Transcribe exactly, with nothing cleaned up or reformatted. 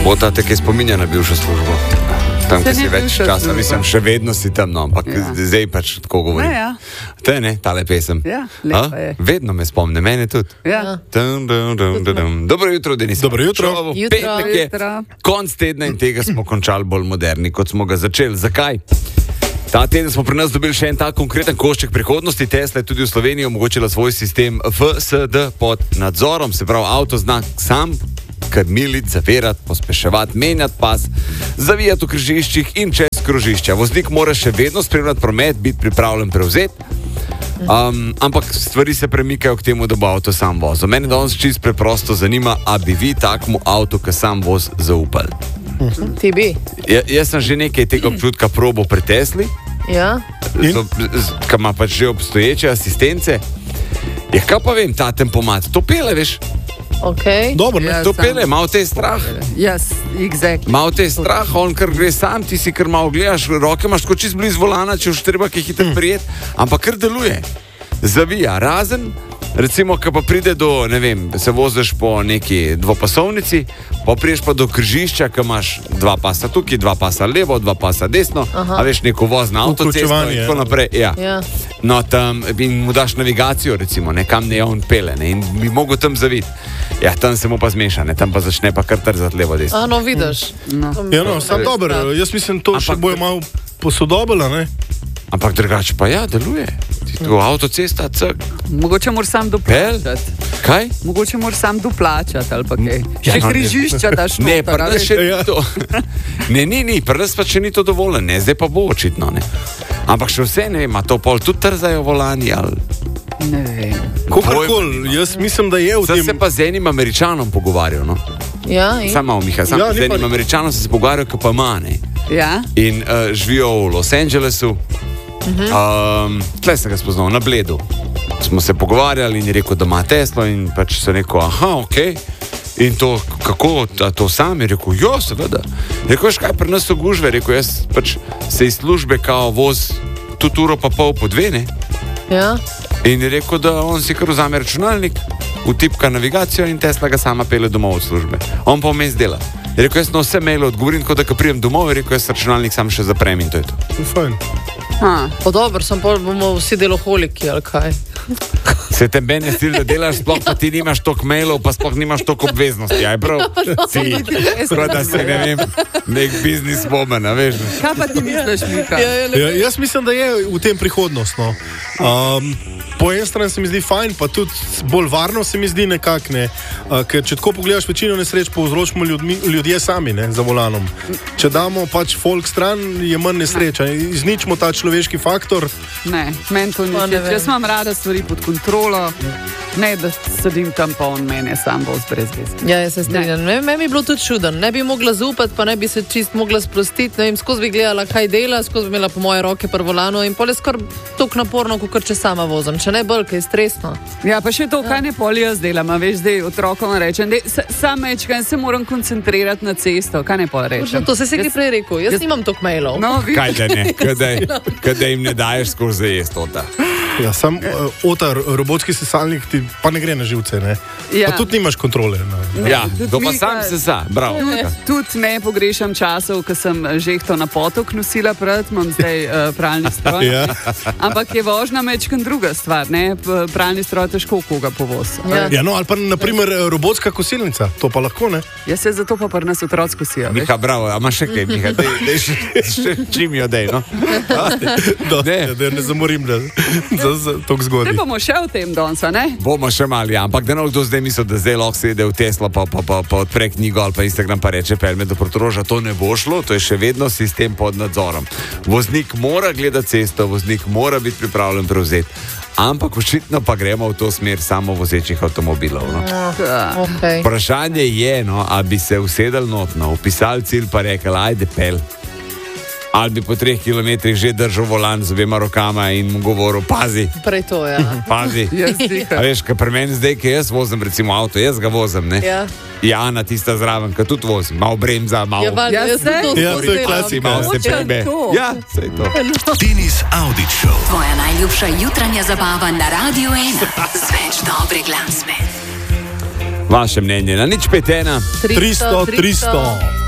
Sobota te kaj spominja na bivšo službo. Tam, ki si več časa, služba. Mislim, še vedno si tam, no, ampak ja. Zdaj pač tako govorim. Ja, ja. To je ne, tale pesem. Ja, lepa je. Vedno me spomne, mene tudi. Ja. Dum, dum, dum, dum, dum. Dobro jutro, Denis. Dobro jutro. Jutro, jutro. Konc tedna in tega smo končali bolj moderni, kot smo ga začeli. Zakaj? Ta teden smo pri nas dobili še en tak konkreten košček prihodnosti. Tesla je tudi v Sloveniji omogočila svoj sistem F S D pod nadzorom, se pravi avtoznak sam, krmiliti, zavirati, pospeševati, menjati pas, zavijati v križiščih in čez krožišča. Voznik mora še vedno spremljati promet, biti pripravljen prevzeti, um, ampak stvari se premikajo k temu, da bo avto sam vozil. Mene danes čisto preprosto zanima, a bi vi takmu avtu, ki sam voz, zaupali? Ti bi. Ja, jaz sem že nekaj tega občutka probo pri Tesli, Ja. ki ima pač že obstoječe asistence. Ja, kaj pa vem, ta tempomat, to pele, veš? Okay. Dobro, ne? Ja, To sam. pele, malo te je strah. Yes, exactly. Malo te je strah, on kar gre sam, ti si kar malo gledaš, roke imaš tako čist blizu volana, če už treba kaj hitro prijeti, ampak kar deluje. Zavija, razen, recimo, ko pa pride do, ne vem, se voziš po neki dvopasovnici, pa priješ pa do križišča, ko imaš dva pasa tukaj, dva pasa levo, dva pasa desno, Aha. a veš, neko voz na avtocesto Vključevanje, in tako ja. naprej. Ja. Ja. No, tam in mu daš navigacijo, recimo, ne, kam ne on pele, ne, in bi mogel tam zaviti. Ja, tam se mu pa zmeša, ne, tam pa začne pa kar trzati levo, desno. A, no, vidiš. No. Ja, no, sam dobro, jaz mislim, to še Ampak- bojo malo posodobila, ne? Ampak drugače pa ja, deluje. Ti tu avtocesta, cak, Mogoče moraš sam doplačati. kaj? Mogoče moraš sam doplačati ali pa kaj. Ja, Še no, ne. križišča daš Ne, noter, pri a nas veš. še ni Ja. to. Ne, ni, ni, pri nas pa še ni to dovolj, ne, zdaj pa bo očitno, ne. Ampak še vse, ne vem, a to pol tudi trzajo volani, ali... Ne vem. Kakorkoli, jaz mislim, da je v Sem tem... se pa z enim Američanom pogovarjal, no. Ja, in? Sam malo, Miha, sam Ja, z ni pa- enim Američanom sem se pogovarjal, ki pa ima, ne. Ja? In uh, živijo v Los Angelesu. Um, tle sem ga spoznal, na Bledu. Smo se pogovarjali in je rekel, da ima Teslo in pač se rekel, aha, ok. In to, kako, a to sam je rekel, jo, seveda. Rekel, veš kaj, pri nas so gužve, rekel, jaz pač se iz službe kao voz tudi uro pa pol po dve, ne. Ja. In je rekel, da on si kar vzame računalnik, vtipka navigacijo in Tesla ga sama pele domov od službe. On pa vmes dela. Je rekel, jaz na vse maile odgovorim, kot da ko pridem domov, je rekel, jaz računalnik sam še zaprem in to je to. Fajn. Ha. Pa dobro, sem pol bomo vsi deloholiki, ali kaj? Se te meni stil, da delaš, sploh pa ti nimaš toliko mailov, pa sploh nimaš toliko obveznosti, aj prav? Si, kot da si, ne vem, nek bizniswoman, a veš? Kaj pa ti misliš, Mika? Ja, jaz mislim, da je v tem prihodnost. No. Um, po eni strani se mi zdi fajn, pa tudi bolj varno se mi zdi nekako. Ne. Uh, ker če tako pogledaš, večino nesreč povzročimo ljudmi, ljudje sami ne, za volanom. Če damo pač folk stran, je manj nesreča. Izničimo ta človeški faktor. Ne, meni to ni Pa ne všeč. vem. Jaz imam rada stvari pod kontrolo, ne da sedim tam pa on mene sam voz brez veze. Ja, jaz se strinjam. Ne. Meni bi bilo tudi čudno. Ne bi mogla zaupati, pa ne bi se čist mogla sprostiti. Ne vem, skozi bi gledala, kaj dela, skozi bi imela po moje roke pri volanu in pol je skoraj toliko naporno, kot če sama vozim. Če ne bolj, kaj je stresno. Ja, pa še to, kaj ne pol jaz delam, a veš, zdaj otrokom rečem, dej, s- sam mečkam se moram koncentrirati na cesto, kaj ne pol rečem. To se je Jaz- prej rekel. Jaz, jaz- nimam toliko mailov. No, vi, Kaj da ne, kadaj, kadaj jim ne daješ skozi zajest tota. Ja, sam uh, otar, robotski sesalnik ti pa ne gre na živce. Ne. Ja. Pa tudi nimaš kontrole. Ne. Ja, tudi to pa mi, sam kaj- se sa, bravo. Mika. tudi ne pogrešam časov, ko sem žehto na potok nosila pred, imam zdaj uh, pralni stroj. Ja. Ampak je vožnja mečkan druga stvar, ne? P- Pralni stroj težko koga povoz. Ja. Ja, no, ali pa naprimer robotska kosilnica, to pa lahko ne. Jaz se zato pa pri nas otroci kosijo. veš. Miha, bravo, a imaš še kaj, Miha, dej, dej še, še čim jo dej, no. Da Ne. ne, da ne zamorim, da za, za toliko Zdaj zgodaj. bomo še v tem danes, a ne? Bomo še mali, ja. Ampak da ne bo kdo zdaj mislil, da zdaj lahko sede v Tesla, pa, pa, pa, pa odpre knjigo ali pa Instagram, pa reče, pelme do Portoroža, to ne bo šlo, to je še vedno sistem pod nadzorom. Voznik mora gledati cesto, voznik mora biti pripravljen prevzeti. Ampak očitno pa gremo v to smer samovozečih avtomobilov. No. Okay. Vprašanje je, no, a bi se usedel notno, upisal cilj pa rekel, ajde pel. Ali bi po treh kilometrih že držal volan z obema rokama in mu govoril, pazi, Prej to, ja. pazi. Jaz A diham. veš, kaj pri meni zdaj, ki jaz vozim recimo avto, jaz ga vozim, ne? Ja. Jana, tista zraven, ki tudi vozim, malo bremza, malo... Ja, valjda, Ja, jaz sem sej. to Ja, to je zdela. klasika. malo se Hočem prebe. to. Ja, sej to. Denis Audit Show. Tvoja najljubša jutranja zabava na Radio ena. Z več dobre glasbe. Vaše mnenje na nič pet ena. tristo, tristo.